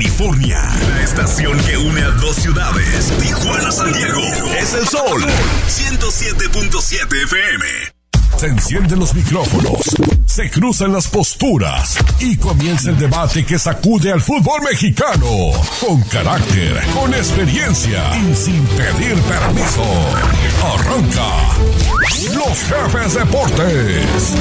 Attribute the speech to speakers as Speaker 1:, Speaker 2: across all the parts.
Speaker 1: California. La estación que une a dos ciudades, Tijuana, San Diego. Es el Sol 107.7 FM. Se encienden los micrófonos, se cruzan las posturas y comienza el debate que sacude al fútbol mexicano. Con carácter, con experiencia y sin pedir permiso. Arranca Los Jefes Deportes.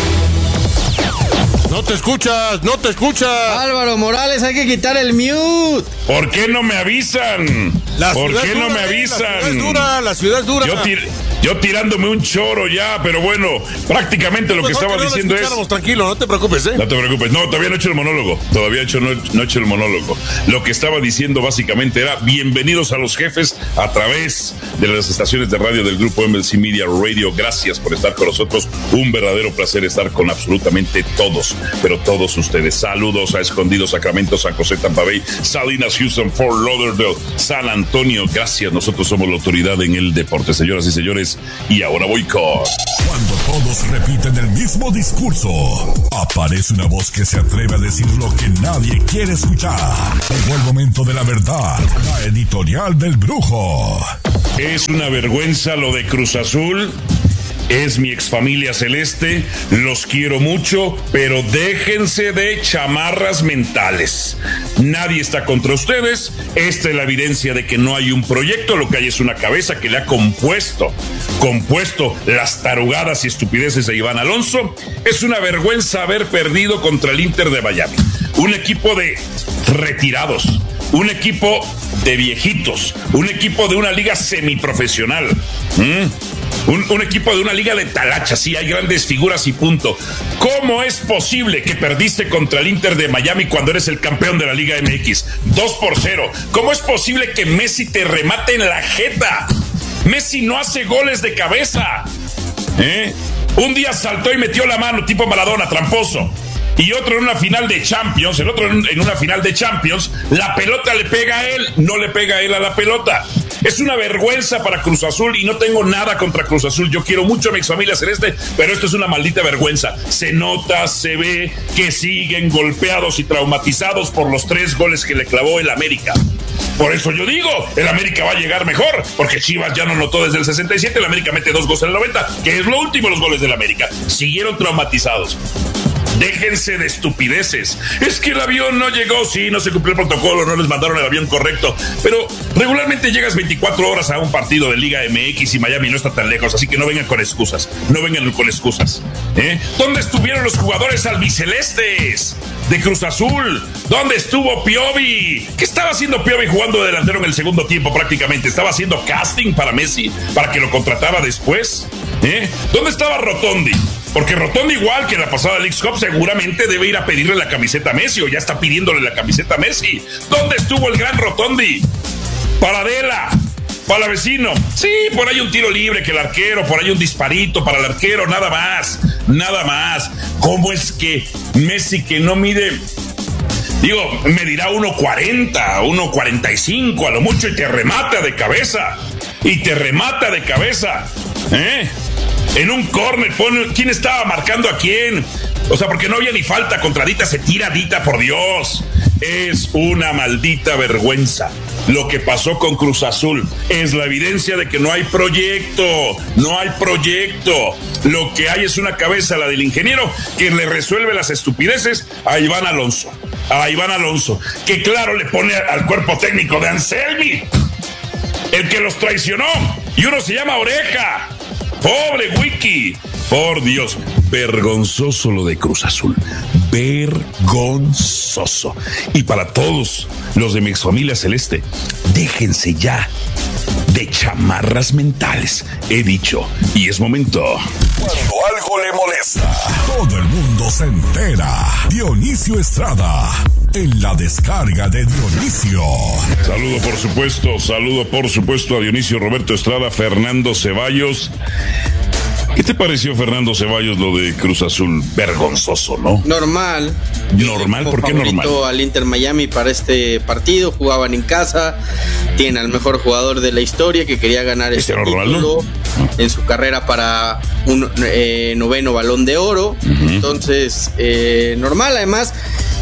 Speaker 2: No te escuchas.
Speaker 3: Álvaro Morales, hay que quitar el mute.
Speaker 4: ¿Por qué no me avisan? ¿Por qué no me avisan?
Speaker 2: La ciudad es dura.
Speaker 4: Yo tirándome un choro ya, pero bueno, prácticamente lo que estaba diciendo es...
Speaker 2: Tranquilo, no te preocupes,
Speaker 4: No te preocupes, no, todavía no he hecho el monólogo. No he hecho el monólogo. Lo que estaba diciendo básicamente era bienvenidos a Los Jefes a través de las estaciones de radio del grupo MLC Media Radio. Gracias por estar con nosotros. Un verdadero placer estar con absolutamente todos, pero todos ustedes. Saludos a Escondido, Sacramento, San José, Tampa Bay, Salinas, Houston, Fort Lauderdale, San Antonio. Gracias, nosotros somos la autoridad en el deporte, señoras y señores. Y ahora voy con...
Speaker 1: Cuando todos repiten el mismo discurso, aparece una voz que se atreve a decir lo que nadie quiere escuchar. Llegó el momento de la verdad, la editorial del Brujo.
Speaker 4: Es una vergüenza lo de Cruz Azul. Es mi exfamilia celeste, los quiero mucho, pero déjense de chamarras mentales. Nadie está contra ustedes. Esta es la evidencia de que no hay un proyecto, lo que hay es una cabeza que le ha compuesto las tarugadas y estupideces de Iván Alonso. Es una vergüenza haber perdido contra el Inter de Miami, un equipo de retirados, un equipo de viejitos, un equipo de una liga semiprofesional. Un equipo de una liga de talachas, sí, hay grandes figuras y punto. ¿Cómo es posible que perdiste contra el Inter de Miami cuando eres el campeón de la Liga MX? 2-0. ¿Cómo es posible que Messi te remate en la jeta? Messi no hace goles de cabeza. Un día saltó y metió la mano, tipo Maradona, tramposo. Y otro en una final de Champions, el otro en una final de Champions, la pelota le pega a él, no le pega a él a la pelota. Es una vergüenza para Cruz Azul y no tengo nada contra Cruz Azul. Yo quiero mucho a mi exfamilia celeste, pero esto es una maldita vergüenza. Se nota, se ve que siguen golpeados y traumatizados por los 3 goles que le clavó el América. Por eso yo digo, el América va a llegar mejor, porque Chivas ya no notó desde el 67, el América mete 2 goles en el 90, que es lo último los goles del América. Siguieron traumatizados. Déjense de estupideces. Es que el avión no llegó, sí, no se cumplió el protocolo, no les mandaron el avión correcto. Pero regularmente llegas 24 horas a un partido de Liga MX y Miami no está tan lejos, así que no vengan con excusas. ¿Dónde estuvieron los jugadores albicelestes de Cruz Azul? ¿Dónde estuvo Piovi? ¿Qué estaba haciendo Piovi jugando de delantero en el segundo tiempo prácticamente? ¿Estaba haciendo casting para Messi para que lo contratara después? ¿Dónde estaba Rotondi? Porque Rotondi, igual que en la pasada Leagues Cup, seguramente debe ir a pedirle la camiseta a Messi, o ya está pidiéndole la camiseta a Messi. ¿Dónde estuvo el gran Rotondi? Paradela, Palavecino. Sí, por ahí un tiro libre que el arquero, por ahí un disparito para el arquero, nada más. ¿Cómo es que Messi, que no mide... me dirá 1.40, 1.45 a lo mucho, y te remata de cabeza? En un córner, ¿quién estaba marcando a quién? O sea, porque no había ni falta contra Dita, se tira Dita, por Dios. Es una maldita vergüenza. Lo que pasó con Cruz Azul es la evidencia de que no hay proyecto. Lo que hay es una cabeza, la del ingeniero, que le resuelve las estupideces a Iván Alonso, que claro le pone al cuerpo técnico de Anselmi, el que los traicionó, y uno se llama Oreja. Pobre Wiki, por Dios, vergonzoso lo de Cruz Azul, vergonzoso. Y para todos los de mi exfamilia celeste, déjense ya de chamarras mentales, he dicho, y es momento.
Speaker 1: Cuando algo le molesta, todo el mundo se entera. Dionisio Estrada, en la descarga de Dionisio.
Speaker 4: Saludo por supuesto a Dionisio, Roberto Estrada, Fernando Ceballos. ¿Qué te pareció, Fernando Ceballos, lo de Cruz Azul? Vergonzoso, ¿no?
Speaker 3: Normal.
Speaker 4: ¿Por qué normal?
Speaker 3: Al Inter Miami para este partido, jugaban en casa, tiene al mejor jugador de la historia que quería ganar este título en su carrera para un 9º Balón de Oro. Entonces, normal. Además,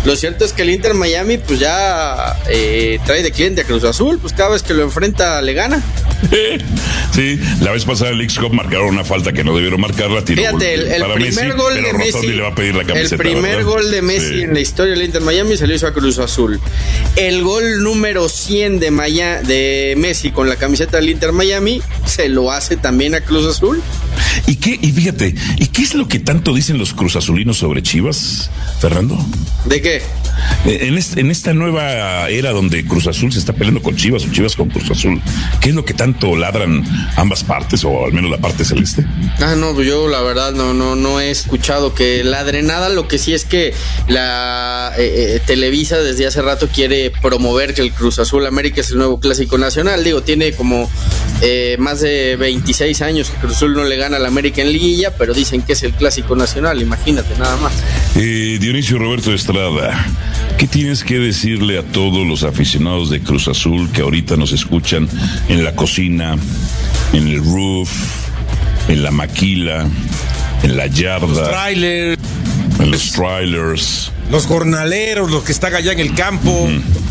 Speaker 3: Lo cierto es que el Inter Miami pues ya trae de cliente a Cruz Azul, pues cada vez que lo enfrenta le gana.
Speaker 4: Sí, la vez pasada el Leagues Cup marcaron una falta que no debieron marcarla.
Speaker 3: Fíjate, el primer gol de Messi,
Speaker 4: le va a pedir la camiseta,
Speaker 3: el primer gol de Messi en la historia del Inter Miami se lo hizo a Cruz Azul. El gol número 100 de Messi con la camiseta del Inter Miami se lo hace también a Cruz Azul.
Speaker 4: Y fíjate, ¿y qué es lo que tanto dicen los cruzazulinos sobre Chivas, Fernando?
Speaker 3: ¿De qué?
Speaker 4: En esta nueva era donde Cruz Azul se está peleando con Chivas o Chivas con Cruz Azul, ¿qué es lo que tanto ladran ambas partes, o al menos la parte celeste?
Speaker 3: No, yo la verdad no he escuchado que ladre nada. Lo que sí es que la Televisa desde hace rato quiere promover que el Cruz Azul América es el nuevo clásico nacional. Digo, tiene como más de 26 años que Cruz Azul no le gana al América en liguilla, pero dicen que es el clásico nacional, imagínate nada más.
Speaker 4: Dionisio Roberto Estrada, ¿qué tienes que decirle a todos los aficionados de Cruz Azul que ahorita nos escuchan en la cocina, en el roof, en la maquila, en la yarda, en los trailers,
Speaker 2: los jornaleros, los que están allá en el campo,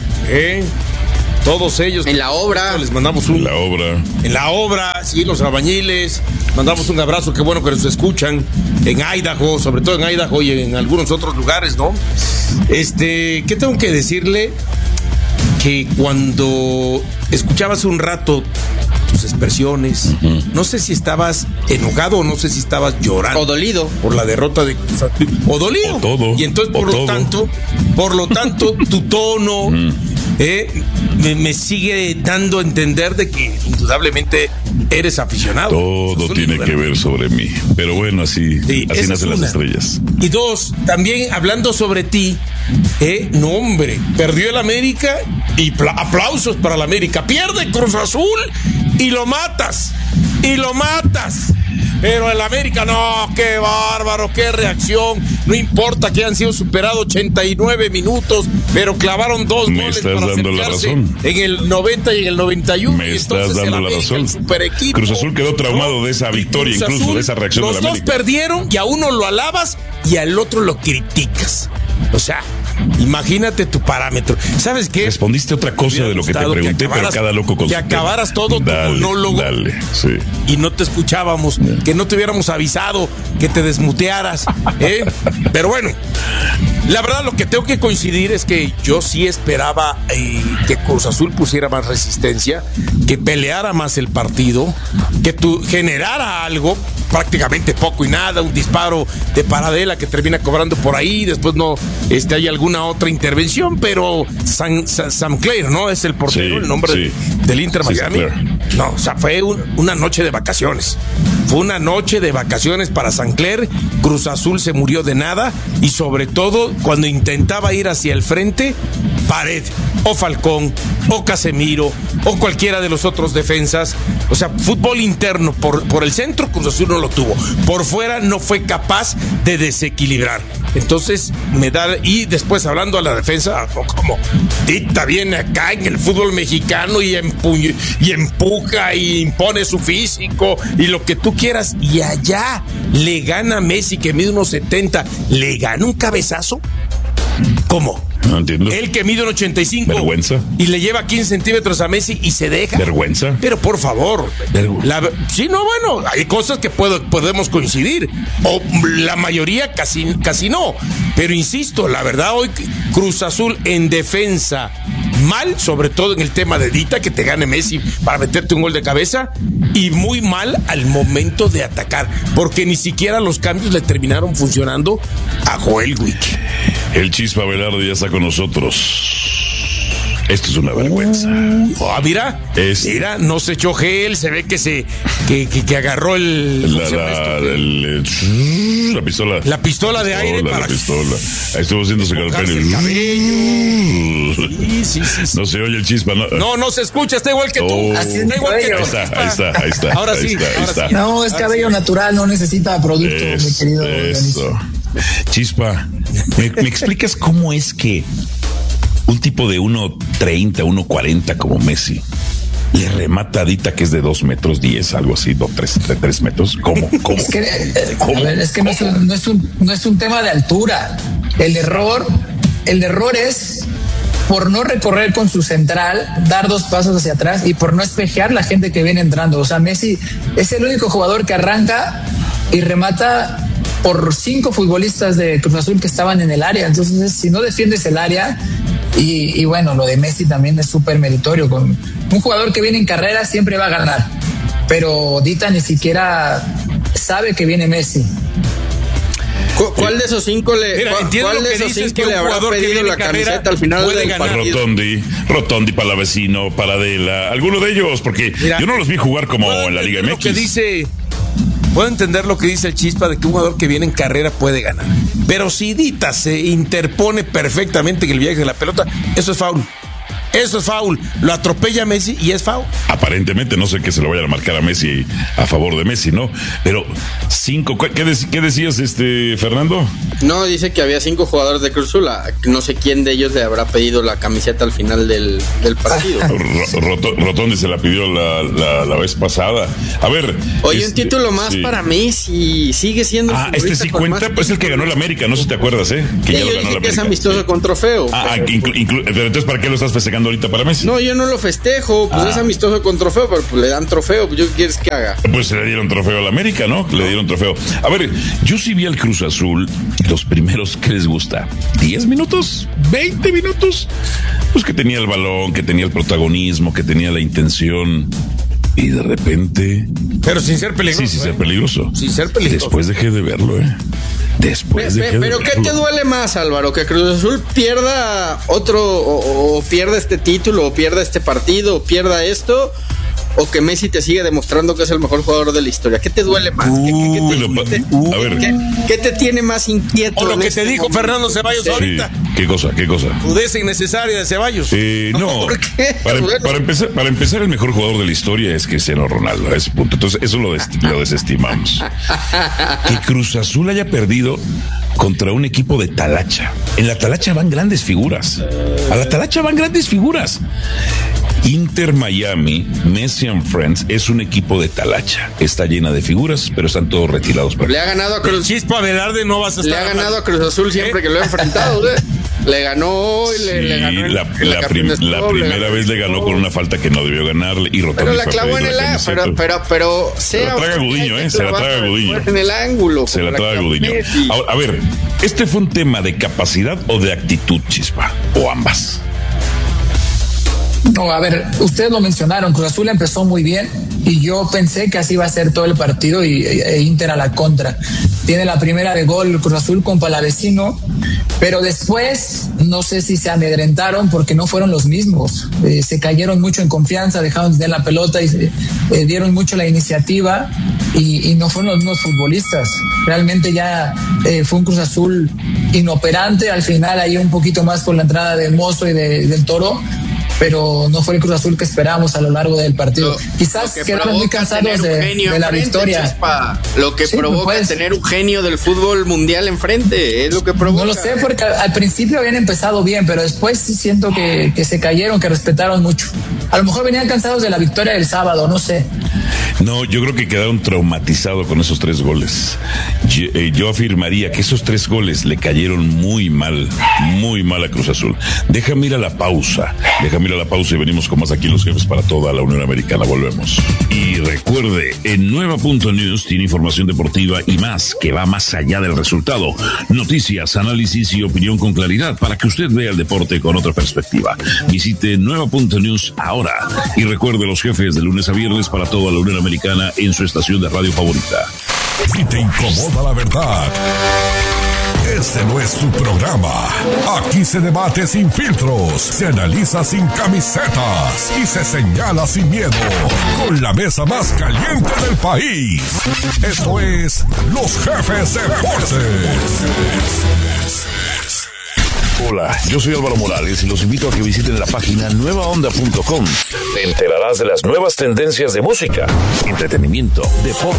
Speaker 2: todos ellos
Speaker 3: en la obra,
Speaker 2: les mandamos en la obra, sí, los albañiles, mandamos un abrazo, qué bueno que nos escuchan en Idaho, sobre todo en Idaho y en algunos otros lugares, ¿no? ¿Qué tengo que decirle? Que cuando escuchabas un rato tus expresiones, no sé si estabas enojado o no sé si estabas llorando
Speaker 3: o dolido
Speaker 2: por la derrota de Cruz Azul, o dolido,
Speaker 4: o todo,
Speaker 2: y entonces por lo tanto tu tono me sigue dando a entender de que indudablemente eres aficionado.
Speaker 4: Todo tiene que ver sobre mí, pero bueno, así nacen las estrellas.
Speaker 2: Y dos, también hablando sobre ti, no hombre, perdió el América y aplausos para el América. Pierde Cruz Azul y lo matas. Pero el América, no, qué bárbaro, qué reacción. No importa que hayan sido superados 89 minutos, pero clavaron 2 goles para acercarse en el 90 y en el 91.
Speaker 4: Me estás dando la razón. Cruz Azul quedó traumado de esa victoria, incluso de esa reacción de la América.
Speaker 2: Los dos perdieron y a uno lo alabas y al otro lo criticas. O sea, imagínate tu parámetro. ¿Sabes qué?
Speaker 4: Respondiste otra cosa de lo que te pregunté, pero cada loco con
Speaker 2: que acabaras todo tu monólogo.
Speaker 4: Sí.
Speaker 2: Y no te escuchábamos, que no te hubiéramos avisado, que te desmutearas, Pero bueno, la verdad lo que tengo que coincidir es que yo sí esperaba que Cruz Azul pusiera más resistencia, que peleara más el partido, que generara algo, prácticamente poco y nada, un disparo de Paradela que termina cobrando por ahí, después no hay alguna otra intervención, pero Sam Clair, ¿no? Es el portero, el nombre del Inter Miami. No, o sea, fue una noche de vacaciones. Fue una noche de vacaciones para Sam Clair. Cruz Azul se murió de nada y sobre todo cuando intentaba ir hacia el frente, Pared o Falcón o Casemiro o cualquiera de los otros defensas. O sea, fútbol interno por el centro, Cruz Azul no lo tuvo. Por fuera no fue capaz de desequilibrar. Entonces y después hablando a la defensa, como dicta bien acá en el fútbol mexicano y empuja y impone su físico y lo que tú quieras, y allá le gana a Messi que mide 1.70, le gana un cabezazo. ¿Cómo?
Speaker 4: No entiendo.
Speaker 2: Él que mide 1.85.
Speaker 4: Vergüenza.
Speaker 2: Y le lleva 15 centímetros a Messi y se deja.
Speaker 4: Vergüenza.
Speaker 2: Pero por favor. Sí, no, bueno, hay cosas que podemos coincidir. O la mayoría casi no. Pero insisto, la verdad hoy Cruz Azul en defensa mal, sobre todo en el tema de Dita, que te gane Messi para meterte un gol de cabeza, y muy mal al momento de atacar, porque ni siquiera los cambios le terminaron funcionando a Joel Wick.
Speaker 4: El Chispa Velarde ya está con nosotros. Esto es una vergüenza.
Speaker 2: Mira, no se echó gel, se ve que agarró
Speaker 4: la pistola.
Speaker 2: La pistola de aire para...
Speaker 4: La pistola. Ahí estuvo haciéndose con el cabello.
Speaker 2: Sí.
Speaker 4: No se oye el Chispa.
Speaker 2: No se escucha, está igual que tú.
Speaker 5: Está igual que tú.
Speaker 4: Ahí está.
Speaker 2: Ahora sí.
Speaker 5: No, es cabello natural, no necesita producto, mi querido.
Speaker 4: Eso. Chispa, ¿me explicas cómo es que un tipo de 1.30, 1.40 como Messi le remata a Dita que es de 2 metros 10, algo así, de 3 metros? ¿Cómo?
Speaker 5: Es que no es un tema de altura. El error el error es por no recorrer con su central, dar 2 pasos hacia atrás y por no espejear la gente que viene entrando. O sea, Messi es el único jugador que arranca y remata por 5 futbolistas de Cruz Azul que estaban en el área. Entonces, si no defiendes el área, y bueno, lo de Messi también es súper meritorio. Con un jugador que viene en carrera siempre va a ganar, pero Dita ni siquiera sabe que viene Messi.
Speaker 3: ¿Cuál de esos 5 le habrá pedido la camiseta al final del partido?
Speaker 4: Rotondi, Palavecino, Paradela, alguno de ellos, porque yo no los vi jugar como en la Liga MX.
Speaker 2: Puedo entender lo que dice el Chispa de que un jugador que viene en carrera puede ganar. Pero si Dita se interpone perfectamente en el viaje de la pelota, eso es foul. Eso es foul. Lo atropella a Messi y es foul.
Speaker 4: Aparentemente, no sé qué se lo vayan a marcar a Messi a favor de Messi, ¿no? Pero 5, ¿qué decías, Fernando?
Speaker 3: No, dice que había 5 jugadores de Cruz Azul. No sé quién de ellos le habrá pedido la camiseta al final del partido.
Speaker 4: Rotondi se la pidió la vez pasada. A ver.
Speaker 3: Oye, un título más para Messi. Sigue siendo.
Speaker 4: Este sí cuenta, pues el que ganó el América, no sé si te acuerdas, ¿eh? Que ya lo ganó el América.
Speaker 3: Que es amistoso con trofeo.
Speaker 4: Pero entonces, ¿para qué lo estás festejando ahorita para Messi?
Speaker 3: No, yo no lo festejo, pues es amistoso con trofeo, pero pues le dan trofeo, pues, ¿yo qué quieres que haga?
Speaker 4: Pues le dieron trofeo a la América, ¿no? Le dieron trofeo. A ver, yo sí vi al Cruz Azul, los primeros, ¿qué les gusta? ¿10 minutos? ¿20 minutos? Pues que tenía el balón, que tenía el protagonismo, que tenía la intención. Y de repente...
Speaker 2: Pero sin ser peligroso.
Speaker 4: Sí, sin ser peligroso.
Speaker 2: Sin ser peligroso.
Speaker 4: Después dejé de verlo, Pero
Speaker 3: ¿qué te duele más, Álvaro? ¿Que Cruz Azul pierda otro, o pierda este título, o pierda este partido, o pierda esto, o que Messi te sigue demostrando que es el mejor jugador de la historia? ¿Qué te duele más? ¿Qué te tiene más inquieto?
Speaker 2: O lo que te dijo Fernando Ceballos ahorita.
Speaker 4: ¿Qué cosa?
Speaker 2: Rudeza innecesaria de Ceballos.
Speaker 4: No.
Speaker 3: ¿Por qué?
Speaker 4: Para empezar, el mejor jugador de la historia es Cristiano Ronaldo, a ese punto. Entonces, eso lo desestimamos. Que Cruz Azul haya perdido contra un equipo de Talacha. En la Talacha van grandes figuras. Inter Miami, Messi and Friends es un equipo de Talacha. Está llena de figuras, pero están todos retirados.
Speaker 3: Le ha ganado a Cruz
Speaker 2: Chispa Velarde, no vas a estar.
Speaker 3: Le ha ganado a Cruz Azul siempre que lo ha enfrentado, Le ganó y le ganó.
Speaker 4: La primera vez le ganó con una falta que no debió ganarle y Rotondi.
Speaker 3: Pero la clavó en el ángulo. Pero
Speaker 4: se la traga Gudiño, se la traga Gudiño.
Speaker 3: En el ángulo.
Speaker 4: Se la traga Gudiño. A ver, ¿este fue un tema de capacidad o de actitud, Chispa? ¿O ambas?
Speaker 5: No, a ver, ustedes lo mencionaron, Cruz Azul empezó muy bien y yo pensé que así iba a ser todo el partido e Inter a la contra. Tiene la primera de gol Cruz Azul con Palavecino, pero después no sé si se amedrentaron porque no fueron los mismos. Se cayeron mucho en confianza, dejaron de tener la pelota y dieron mucho la iniciativa y no fueron los mismos futbolistas. Realmente ya fue un Cruz Azul inoperante, al final ahí un poquito más por la entrada de Mozo y del Toro, pero no fue el Cruz Azul que esperábamos a lo largo del partido. Quizás quedaron muy cansados de la victoria.
Speaker 3: Chispa. Lo que provoca es tener un genio del fútbol mundial enfrente, es lo que provoca.
Speaker 5: No lo sé, porque al principio habían empezado bien, pero después sí siento que se cayeron, que respetaron mucho. A lo mejor venían cansados de la victoria del sábado, no sé.
Speaker 4: No, yo creo que quedaron traumatizados con esos 3 goles. Yo afirmaría que esos 3 goles le cayeron muy mal a Cruz Azul. Déjame ir a la pausa y venimos con más aquí Los Jefes para toda la Unión Americana. Volvemos. Y recuerde, en Nueva.News tiene información deportiva y más, que va más allá del resultado. Noticias, análisis y opinión con claridad para que usted vea el deporte con otra perspectiva. Visite Nueva.News ahora y recuerde Los Jefes de lunes a viernes para toda la Unión Americana en su estación de radio favorita.
Speaker 1: Si te incomoda la verdad, este no es tu programa. Aquí se debate sin filtros, se analiza sin camisetas y se señala sin miedo. Con la mesa más caliente del país. Esto es Los Jefes Deportes.
Speaker 6: Hola, yo soy Álvaro Morales y los invito a que visiten la página nuevaonda.com. Te enterarás de las nuevas tendencias de música, entretenimiento, deporte